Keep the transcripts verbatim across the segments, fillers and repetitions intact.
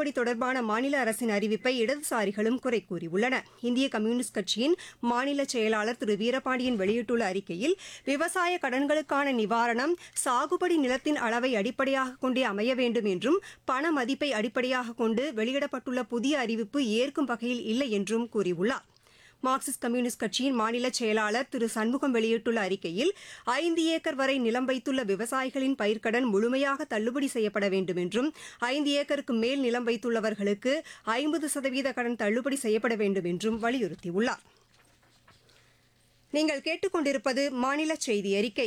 சாகுபடி தொடர்பான மாநில அரசின் அறிவிப்பை இடதுசாரிகளும் குறை கூறியுள்ளன. இந்திய கம்யூனிஸ்ட் கட்சியின் மாநில செயலாளர் திரு வீரபாண்டியன் வெளியிட்டுள்ள அறிக்கையில், விவசாய கடன்களுக்கான நிவாரணம் சாகுபடி நிலத்தின் அளவை அடிப்படையாக கொண்டே அமைய வேண்டும் என்றும், பண மதிப்பை அடிப்படையாக கொண்டு வெளியிடப்பட்டுள்ள புதிய அறிவிப்பு ஏற்கும் வகையில் இல்லை என்றும் கூறியுள்ளார். மார்க்சிஸ்ட் கம்யூனிஸ்ட் கட்சியின் மாநில செயலாளர் திரு சண்முகம் வெளியிட்டுள்ள அறிக்கையில், ஐந்து ஏக்கர் வரை நிலம் வைத்துள்ள விவசாயிகளின் பயிர்க்கடன் முழுமையாக தள்ளுபடி செய்யப்பட வேண்டும் என்றும், ஐந்து ஏக்கருக்கு மேல் நிலம் வைத்துள்ளவர்களுக்கு ஐம்பது சதவீத கடன் தள்ளுபடி செய்யப்பட வேண்டும் என்றும் வலியுறுத்தியுள்ளார். நீங்கள் கேட்டுக் கொண்டிருப்பது மாநில செய்தி அறிக்கை.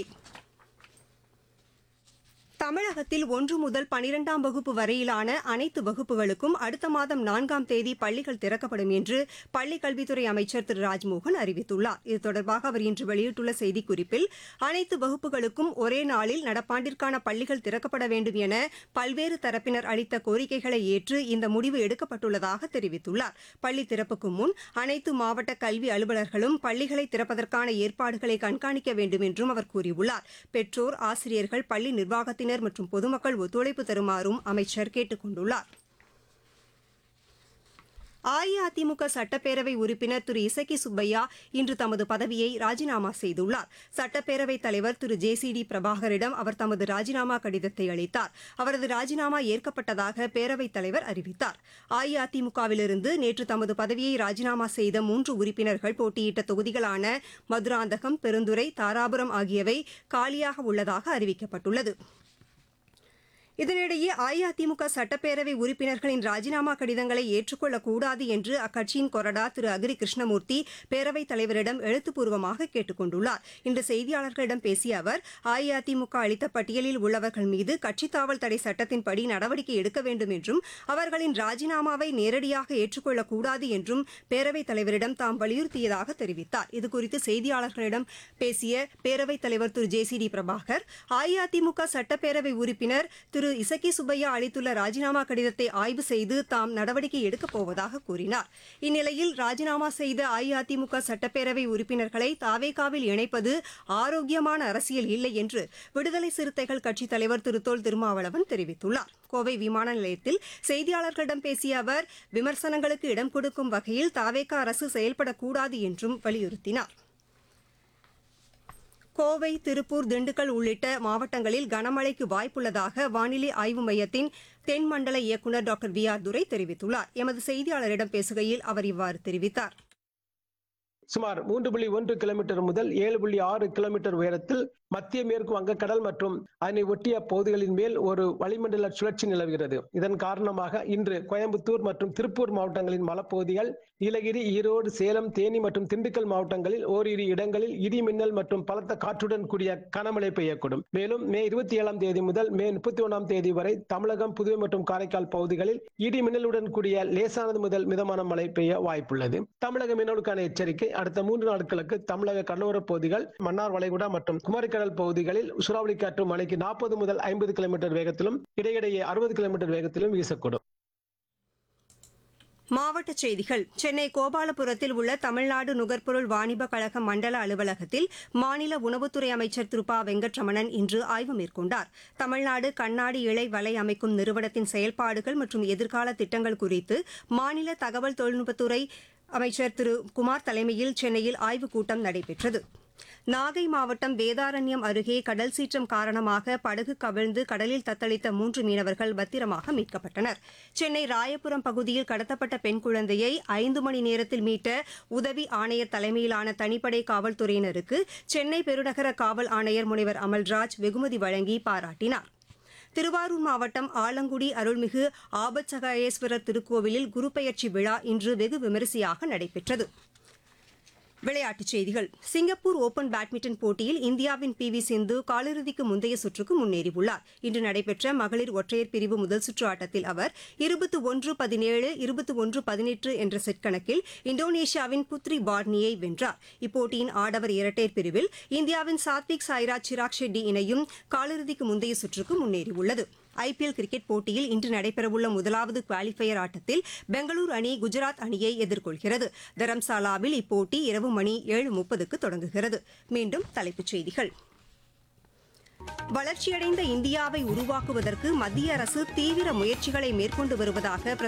தமிழகத்தில் ஒன்று முதல் பனிரெண்டாம் வகுப்பு வரையிலான அனைத்து வகுப்புகளுக்கும் அடுத்த மாதம் நான்காம் தேதி பள்ளிகள் திறக்கப்படும் என்று பள்ளிக் கல்வித்துறை அமைச்சர் திரு ராஜ்மோகன் அறிவித்துள்ளார். இது தொடர்பாக அவர் இன்று வெளியிட்டுள்ள செய்திக்குறிப்பில், அனைத்து வகுப்புகளுக்கும் ஒரே நாளில் நடப்பாண்டிற்கான பள்ளிகள் திறக்கப்பட வேண்டும் என பல்வேறு தரப்பினர் அளித்த கோரிக்கைகளை ஏற்று இந்த முடிவு எடுக்கப்பட்டுள்ளதாக தெரிவித்துள்ளார். பள்ளி திறப்புக்கு முன் அனைத்து மாவட்ட கல்வி அலுவலர்களும் பள்ளிகளை திறப்பதற்கான ஏற்பாடுகளை கண்காணிக்க வேண்டும் என்றும் அவர் கூறியுள்ளார். பெற்றோர், ஆசிரியர்கள், பள்ளி நிர்வாகத்தினர் மற்றும் பொதுமக்கள் ஒத்துழைப்பு தருமாறும் அமைச்சர் கேட்டுக் கொண்டுள்ளார். அஇஅதிமுக சட்டப்பேரவை உறுப்பினர் திரு இசக்கி சுப்பையா இன்று தமது பதவியை ராஜினாமா செய்துள்ளார். சட்டப்பேரவைத் தலைவர் திரு ஜே சி டி பிரபாகரிடம் அவர் தமது ராஜினாமா கடிதத்தை அளித்தார். அவரது ராஜினாமா ஏற்கப்பட்டதாக பேரவைத் தலைவர் அறிவித்தார். அஇஅதிமுகவிலிருந்து நேற்று தமது பதவியை ராஜினாமா செய்த மூன்று உறுப்பினர்கள் போட்டியிட்ட தொகுதிகளான மதுராந்தகம், பெருந்துறை, தாராபுரம் ஆகியவை காலியாக உள்ளதாக அறிவிக்கப்பட்டுள்ளது. இதனிடையே அஇஅதிமுக சட்டப்பேரவை உறுப்பினர்களின் ராஜினாமா கடிதங்களை ஏற்றுக்கொள்ளக்கூடாது என்று அக்கட்சியின் கொறடா திரு அக்ரி கிருஷ்ணமூர்த்தி பேரவைத் தலைவரிடம் எழுத்துப்பூர்வமாக கேட்டுக் கொண்டுள்ளார். இன்று செய்தியாளர்களிடம் பேசிய அவர், அஇஅதிமுக அளித்த பட்டியலில் உள்ளவர்கள் மீது கட்சித் தாவல் தடை சட்டத்தின்படி நடவடிக்கை எடுக்க வேண்டும் என்றும், அவர்களின் ராஜினாமாவை நேரடியாக ஏற்றுக்கொள்ளக்கூடாது என்றும் பேரவைத் தலைவரிடம் தாம் வலியுறுத்தியதாக தெரிவித்தார். இதுகுறித்து செய்தியாளர்களிடம் பேசிய பேரவைத் தலைவர் திரு J C D Prabhakar, AIADMK சட்டப்பேரவை உறுப்பினர் திரு திரு இசக்கி சுப்பையா அளித்துள்ள ராஜினாமா கடிதத்தை ஆய்வு செய்து தாம் நடவடிக்கை எடுக்கப் போவதாக கூறினார். இந்நிலையில் ராஜினாமா செய்த அஇஅதிமுக சட்டப்பேரவை உறுப்பினர்களை தாவேகாவில் இணைப்பது ஆரோக்கியமான அரசியல் இல்லை என்று விடுதலை சிறுத்தைகள் கட்சித் தலைவர் திரு தொல் திருமாவளவன் தெரிவித்துள்ளார். கோவை விமான நிலையத்தில் செய்தியாளர்களிடம் பேசிய அவர், விமர்சனங்களுக்கு இடம் கொடுக்கும் வகையில் தாவேகா அரசு செயல்படக்கூடாது என்றும் வலியுறுத்தினார். கோவை, திருப்பூர், திண்டுக்கல் உள்ளிட்ட மாவட்டங்களில் கனமழைக்கு வாய்ப்புள்ளதாக வானிலை ஆய்வு மையத்தின் தென்மண்டல இயக்குநர் டாக்டர் வி ஆர் துரை தெரிவித்துள்ளார். எமது செய்தியாளரிடம் பேசுகையில் அவர் இவ்வாறு தெரிவித்தார். சுமார் மூன்று புள்ளி ஒன்று கிலோமீட்டர் முதல் ஏழு புள்ளி ஆறு கிலோமீட்டர் உயரத்தில் மத்திய மேற்கு வங்கக்கடல் மற்றும் அதனை ஒட்டிய பகுதிகளின் மேல் ஒரு வளிமண்டல சுழற்சி நிலவுகிறது. இதன் காரணமாக இன்று கோயம்புத்தூர் மற்றும் திருப்பூர் மாவட்டங்களின் மலைப்பகுதிகள், நீலகிரி, ஈரோடு, சேலம், தேனி மற்றும் திண்டுக்கல் மாவட்டங்களில் ஓரிரு இடங்களில் இடி மின்னல் மற்றும் பலத்த காற்றுடன் கூடிய கனமழை பெய்யக்கூடும். மேலும் மே இருபத்தி ஏழாம் தேதி முதல் மே முப்பத்தி ஒன்றாம் தேதி வரை தமிழகம், புதுவை மற்றும் காரைக்கால் பகுதிகளில் இடி மின்னலுடன் கூடிய லேசானது முதல் மிதமான மழை பெய்ய வாய்ப்புள்ளது. தமிழக மீனவர்களுக்கான எச்சரிக்கை: அடுத்த மூன்று நாட்களுக்கு தமிழக கடலோரப் பகுதிகள், மன்னார் வளைகுடா மற்றும் குமரிக்கடல் பகுதிகளில் சூறாவளி காற்று மணிக்கு நாற்பது முதல் ஐம்பது கிலோமீட்டர் வேகத்திலும் இடையிடையே அறுபது கிலோமீட்டர் வேகத்திலும் வீசக்கூடும். மாவட்டச் செய்திகள். சென்னை கோபாலபுரத்தில் உள்ள தமிழ்நாடு நுகர்பொருள் வாணிப கழக மண்டல அலுவலகத்தில் மாநில உணவுத்துறை அமைச்சர் திரு ப வெங்கட்ரமணன் இன்று ஆய்வு மேற்கொண்டார். தமிழ்நாடு கண்ணாடி இழை வலை அமைக்கும் நிறுவனத்தின் செயல்பாடுகள் மற்றும் எதிர்கால திட்டங்கள் குறித்து மாநில தகவல் தொழில்நுட்பத்துறை அமைச்சர் திரு குமார் தலைமையில் சென்னையில் ஆய்வுக் கூட்டம் நடைபெற்றது. நாகை மாவட்டம் வேதாரண்யம் அருகே கடல் சீற்றம் காரணமாக படகு கவிழ்ந்து கடலில் தத்தளித்த மூன்று மீனவர்கள் பத்திரமாக மீட்கப்பட்டனர். சென்னை ராயபுரம் பகுதியில் கடத்தப்பட்ட பெண் குழந்தையை ஐந்து மணி நேரத்தில் மீட்ட உதவி ஆணையர் தலைமையிலான தனிப்படை காவல்துறையினருக்கு சென்னை பெருநகர காவல் ஆணையர் முனைவர் அமல்ராஜ் வெகுமதி வழங்கி பாராட்டினார். திருவாரூர் மாவட்டம் ஆலங்குடி அருள்மிகு ஆபத்சகாயேஸ்வரர் திருக்கோவிலில் குருபெயர்ச்சி விழா இன்று வெகு விமரிசையாக நடைபெற்றது. விளையாட்டுச் செய்திகள். சிங்கப்பூர் ஓபன் பேட்மிண்டன் போட்டியில் இந்தியாவின் பி வி சிந்து காலிறுதிக்கு முந்தைய சுற்றுக்கு முன்னேறியுள்ளார். இன்று நடைபெற்ற மகளிர் ஒற்றையர் பிரிவு முதல் சுற்று ஆட்டத்தில் அவர் இருபத்தி ஒன்று பதினேழு இருபத்தி ஒன்று பதினெட்டு என்ற செட் கணக்கில் இந்தோனேஷியாவின் புத்ரி பார்னியை வென்றார். இப்போட்டியின் ஆடவர் இரட்டையர் பிரிவில் இந்தியாவின் சாத்விக் சாய்ராஜ் சிராக் ஷெட்டி இணையும் காலிறுதிக்கு முந்தைய சுற்றுக்கு முன்னேறியுள்ளது. ஐ பி எல் கிரிக்கெட் போட்டியில் இன்று நடைபெறவுள்ள முதலாவது குவாலிஃபயர் ஆட்டத்தில் பெங்களூரு அணி குஜராத் அணியை எதிர்கொள்கிறது. தரம்சாலாவில் இப்போட்டி இரவு மணி ஏழு முப்பதுக்கு தொடங்குகிறது. மீண்டும் தலைப்புச் செய்திகள். வளர்ச்சியடைந்த இந்தியாவை உருவாக்குவதற்கு மத்திய அரசு தீவிர முயற்சிகளை மேற்கொண்டு வருவதாக